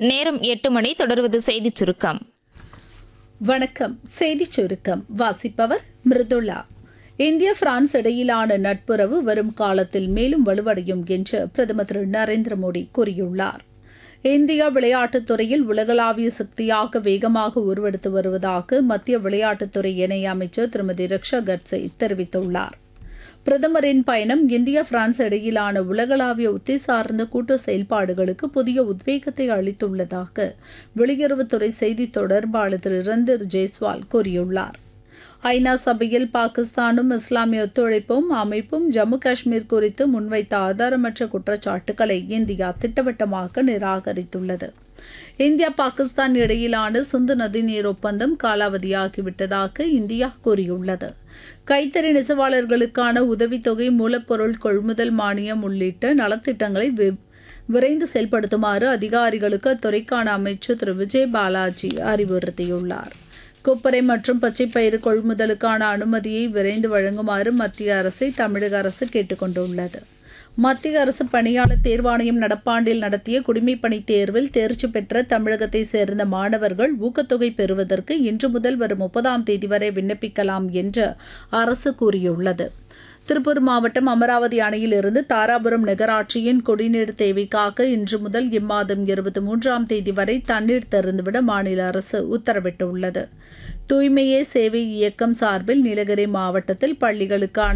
நேரம் 8 மணி. தொடர்வது செய்திச் சுருக்கம். வணக்கம். செய்திச் சுருக்கம் வாசிப்பவர் மிருதுளா. இந்தியா பிரான்ஸ் இடையிலான நட்புறவு வரும் காலத்தில் மேலும் வலுவடையும் என்று பிரதமர் திரு நரேந்திர மோடி கூறியுள்ளார். இந்தியா விளையாட்டுத் துறையில் உலகளாவிய சக்தியாக வேகமாக உருவெடுத்து வருவதாக மத்திய விளையாட்டுத்துறை இணையமைச்சர் திருமதி ரிக்ஷா கட்சே தெரிவித்துள்ளார். பிரதமரின் பயணம் இந்தியா பிரான்ஸ் இடையிலான உலகளாவிய உத்தி சார்ந்த கூட்டு செயல்பாடுகளுக்கு புதிய உத்வேகத்தை அளித்துள்ளதாக வெளியுறவுத்துறை செய்தித் தொடர்பாளர் திரு ரந்தர் ஜெய்ஸ்வால் கூறியுள்ளார். ஐநா சபையில் பாகிஸ்தானும் இஸ்லாமிய ஒத்துழைப்பும் அமைப்பும் ஜம்மு காஷ்மீர் குறித்து முன்வைத்த ஆதாரமற்ற குற்றச்சாட்டுகளை இந்தியா திட்டவட்டமாக நிராகரித்துள்ளது. இந்தியா பாகிஸ்தான் இடையிலான சிந்து நதிநீர் ஒப்பந்தம் காலாவதியாகிவிட்டதாக இந்தியா கூறியுள்ளது. கைத்தறி நெசவாளர்களுக்கான உதவித்தொகை, மூலப்பொருள் கொள்முதல் மானியம் உள்ளிட்ட நலத்திட்டங்களை விரைந்து செயல்படுத்துமாறு அதிகாரிகளுக்கு அத்துறைக்கான அமைச்சர் திரு விஜய் பாலாஜி அறிவுறுத்தியுள்ளார். கொப்பரை மற்றும் பச்சைப்பயிறு கொள்முதலுக்கான அனுமதியை விரைந்து வழங்குமாறு மத்திய அரசை தமிழக அரசு கேட்டுக் கொண்டுள்ளது. மத்திய அரசு பணியாளர் தேர்வாணையம் நடப்பாண்டில் நடத்திய குடிமைப்பணி தேர்வில் தேர்ச்சி பெற்ற தமிழகத்தைச் சேர்ந்த மாணவர்கள் ஊக்கத்தொகை பெறுவதற்கு இன்று முதல் வரும் 30ஆம் தேதி வரை விண்ணப்பிக்கலாம் என்று அரசு கூறியுள்ளது. திருப்பூர் மாவட்டம் அமராவதி அணையிலிருந்து தாராபுரம் நகராட்சியின் குடிநீர் தேவைக்காக இன்று முதல் இம்மாதம் 23ஆம் தேதி வரை தண்ணீர் திறந்துவிட மாநில அரசு உத்தரவிட்டுள்ளது. தூய்மையே சேவை இயக்கம் சார்பில் நீலகிரி மாவட்டத்தில் பள்ளிகளுக்கான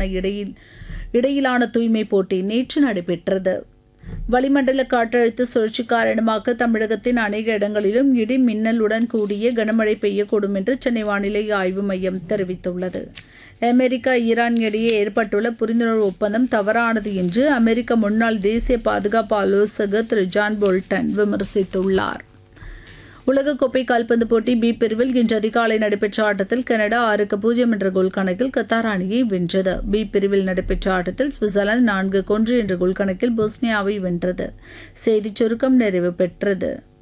இடையிலான தூய்மை போட்டி நேற்று நடைபெற்றது. வளிமண்டல காற்றழுத்த சுழற்சி காரணமாக தமிழகத்தின் அநேக இடங்களிலும் இடி மின்னலுடன் கூடிய கனமழை பெய்யக்கூடும் என்று சென்னை வானிலை ஆய்வு மையம் தெரிவித்துள்ளது. அமெரிக்கா ஈரான் இடையே ஏற்பட்டுள்ள புரிந்துணர்வு ஒப்பந்தம் தவறானது என்று அமெரிக்க முன்னாள் தேசிய பாதுகாப்பு ஆலோசகர் திரு ஜான் போல்டன் விமர்சித்துள்ளார். உலகக்கோப்பை கால்பந்து போட்டி பி பிரிவில் இன்று அதிகாலை நடைபெற்ற ஆட்டத்தில் கனடா 6-0 என்ற கோல் கணக்கில் கத்தார் அணியை வென்றது. பி பிரிவில் நடைபெற்ற ஆட்டத்தில் சுவிட்சர்லாந்து 4-1 என்ற கோல் கணக்கில் போஸ்னியாவை வென்றது. செய்திச் சுருக்கம் நிறைவு பெற்றது.